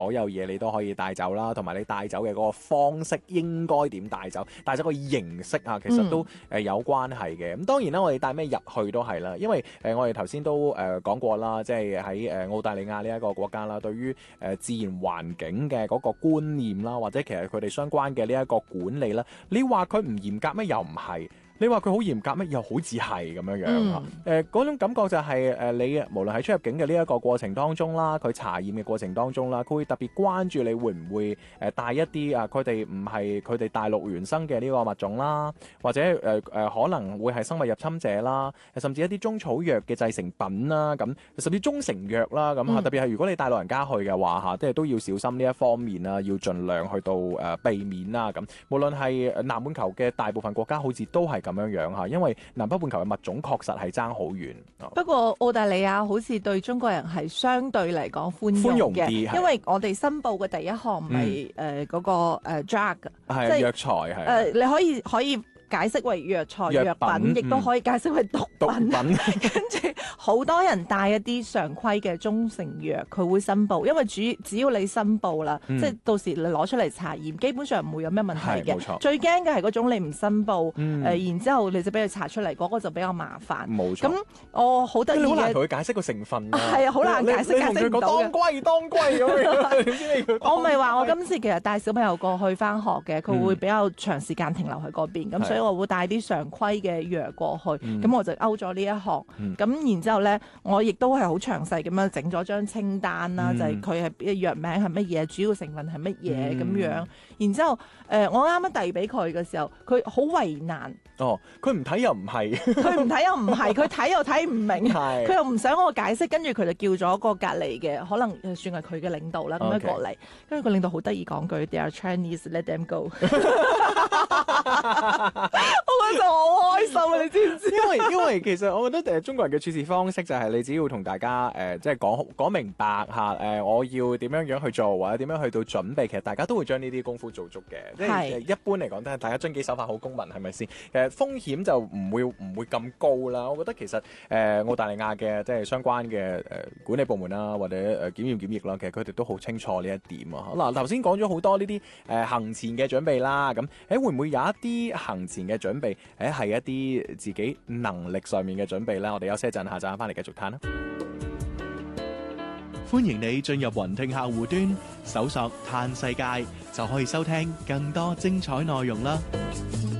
所有嘢你都可以帶走啦，同埋你帶走嘅嗰個方式應該點帶走，帶走個形式啊，其實都有關係嘅。咁當然啦，我哋帶咩入去都係啦，因為我哋頭先都講過啦，即係喺澳大利亞呢一個國家啦，對於自然環境嘅嗰個觀念啦，或者其實佢哋相關嘅呢一個管理啦，你話佢唔嚴格咩？又唔係。你話佢好嚴格咩？又好似係咁樣樣嗰種感覺就係你無論喺出入境嘅呢一個過程當中啦，佢查驗嘅過程當中啦，佢會特別關注你會唔會帶一啲佢哋唔係佢哋大陸原生嘅呢個物種啦，或者可能會係生物入侵者啦，甚至一啲中草藥嘅製成品啦，咁甚至中成藥啦咁特別係如果你帶老人家去嘅話即係都要小心呢一方面啦，要盡量去到避免啦咁。無論係南半球嘅大部分國家好似都係咁樣樣嚇，因為南北半球嘅物種確實係爭好遠。 不過澳大利亞好似對中國人係相對嚟講寬容嘅，因為我哋申報嘅第一項咪嗰個drug， 係藥材係。 你可以解釋為藥材、藥品，亦都可以解釋為毒品。跟住好多人帶一啲常規嘅中成藥，佢會申報，因為只要你申報啦，即係到時你攞出嚟查驗，基本上唔會有咩問題嘅。 冇錯。 最驚嘅係嗰種你唔申報，然之後你就俾佢查出嚟，嗰個就比較麻煩。 冇錯。 咁我好得意嘅， 你好難同佢解釋個成分啊。係啊，好難解釋，解釋唔到嘅。 當歸咁樣。 我咪話我今次其實帶小朋友過去返學嘅，佢會比較長時間停留喺嗰邊，咁所以我會帶啲常規嘅藥過去，咁我就勾咗呢一項。咁然之後咧，我亦都係好詳細咁樣整咗張清單啦，就係佢係藥名係乜嘢，主要成分係乜嘢咁樣。然之後我啱啱遞俾佢嘅時候，佢好為難。 哦，佢唔睇又唔係， 佢唔睇又唔係，佢睇又睇唔明，佢又唔想我解釋，跟住佢就叫咗個隔離嘅，可能算係佢嘅領導啦，咁樣過嚟，跟住個領導好得意講句 ，They are Chinese, let them go。我覺得好開心啊！你知唔知？ 因為其實我覺得中國人嘅處事方式就係你只要同大家即係講明白嚇我要點樣去做，或者點樣去到準備，其實大家都會將呢啲功夫做足嘅。即係一般嚟講都係大家遵紀守法好公民，係咪先？風險就唔會咁高啦。我覺得其實澳大利亞嘅即係相關嘅管理部門啦，或者檢驗檢疫啦，其實佢哋都好清楚呢一點啊。嗱，頭先講咗好多呢啲行前嘅準備啦，咁會唔會有一啲行前嘅準備係一啲自己能力上面嘅準備咧？我哋休息一陣，下陣翻嚟繼續談啦。 歡迎你進入雲聽客戶端，搜索嘆世界就可以收聽更多精彩內容啦。